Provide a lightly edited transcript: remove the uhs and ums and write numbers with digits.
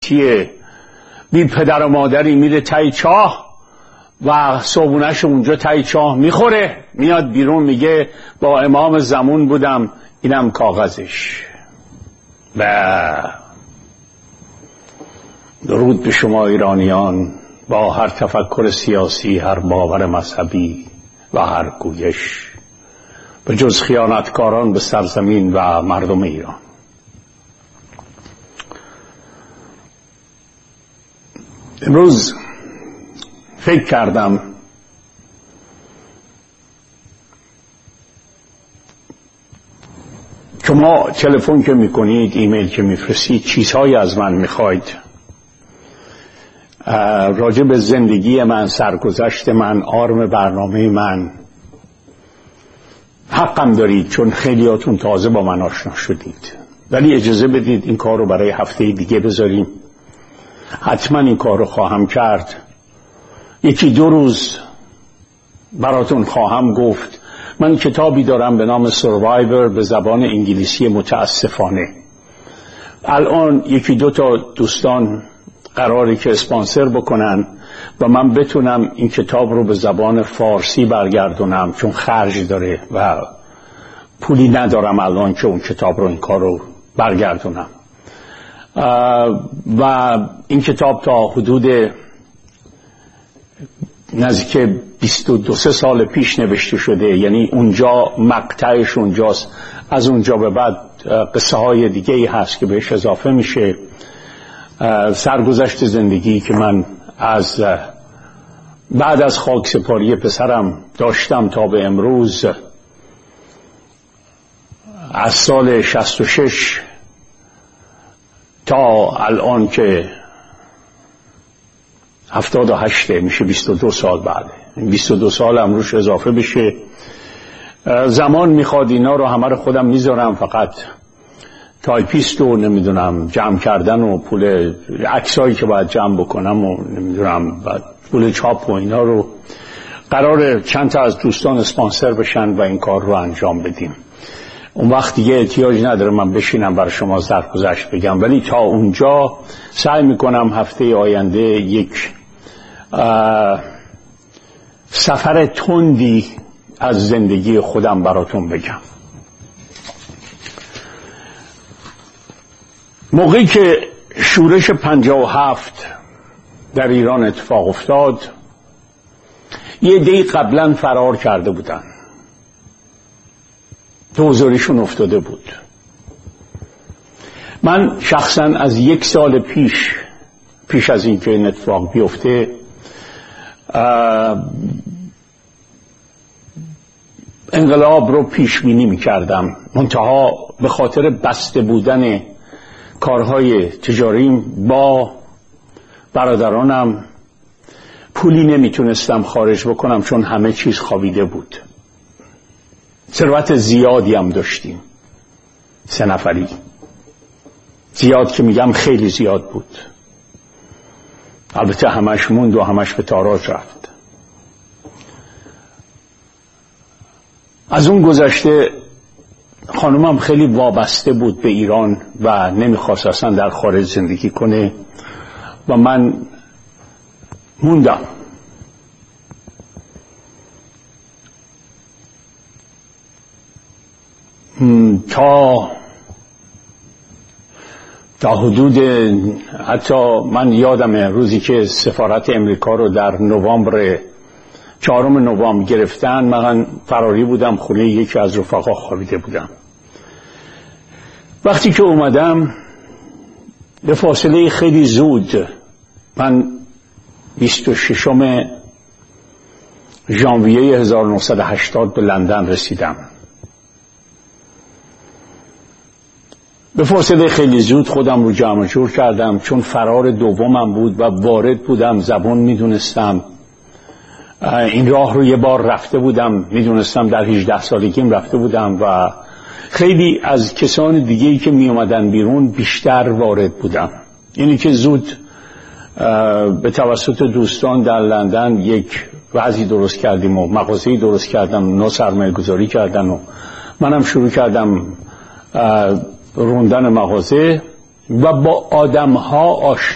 توریستی بی پدر و مادری میره تای چاه و صبحونه‌ش اونجا تای چاه میخوره، میاد بیرون میگه با امام زمان بودم، اینم کاغذش. درود به شما ایرانیان با هر تفکر سیاسی، هر باور مذهبی و هر گویش، به جز خیانتکاران به سرزمین و مردم ایران. امروز فکر کردم شما تلفن که میکنید، ایمیل که میفرستید، چیزهایی از من میخواید راجع به زندگی من، سرگذشت من، آرم برنامه من. حقم دارید چون خیلیاتون تازه با من آشنا شدید، ولی اجازه بدید این کار رو برای هفته دیگه بذاریم. حتما این کار رو خواهم کرد. یکی دو روز براتون خواهم گفت. من کتابی دارم به نام سروایور به زبان انگلیسی متاسفانه. الان یکی دو تا دوستان قراره که اسپانسر بکنن و من بتونم این کتاب رو به زبان فارسی برگردونم، چون خرج داره و پولی ندارم الان که اون کتاب رو، این کار رو برگردونم. و این کتاب تا حدود نزدیک 22 سال پیش نوشته شده، یعنی اونجا مقطعش اونجاست، از اونجا به بعد قصه های دیگه ای هست که بهش اضافه میشه. سرگذشت زندگی که من از بعد از خاک سپاری پسرم داشتم تا به امروز، از سال 66 تا الان که 78 میشه 22 سال. بعد 22 سال هم روش اضافه بشه. زمان میخواد اینا رو همه رو خودم میذارم، فقط تایپیست و نمیدونم جمع کردن و پول عکسایی که باید جمع بکنم و نمیدونم پول چاپ و اینا رو قراره چند تا از دوستان اسپانسر بشن و این کار رو انجام بدیم. اون وقت دیگه احتیاج نداره من بشینم برای شما سرگذشت بگم، ولی تا اونجا سعی میکنم هفته آینده یک سفر تندی از زندگی خودم براتون بگم. موقعی که شورش 57 در ایران اتفاق افتاد، یه عده‌ای قبلا فرار کرده بودن، دوزاریشون افتاده بود. من شخصا از 1 سال پیش از اینکه این اتفاق بیفته انقلاب رو پیش بینی می‌کردم، منتها به خاطر بسته بودن کارهای تجاریم با برادرانم پولی نمیتونستم خارج بکنم، چون همه چیز خوابیده بود. ثروت زیادی هم داشتیم، 3 نفری. زیاد که میگم خیلی زیاد بود. البته همش موند و همش به تاراج رفت. از اون گذشته خانومم خیلی وابسته بود به ایران و نمیخواست اصلا در خارج زندگی کنه و من موندم. تا حدود، حتی من یادم روزی که سفارت امریکا رو در نوامبر 4 نوامبر گرفتن، من فراری بودم خونه یکی از رفقا خوابیده بودم. وقتی که اومدم به فاصله خیلی زود، من 26 ژانویه 1980 به لندن رسیدم. به فاصله خیلی زود خودم رو جمع جور کردم، چون فرار دومم بود و وارد بودم، زبان میدونستم، این راه رو یه بار رفته بودم، میدونستم در 18 سالگیم رفته بودم و خیلی از کسان دیگه‌ای که می اومدن بیرون بیشتر وارد بودم. یعنی که زود به توسط دوستان در لندن یک وضعی درست کردیم و مغازه‌ای درست کردن و اونا سرمایه گذاری کردن و منم شروع کردم روندن مغازه و با آدم‌ها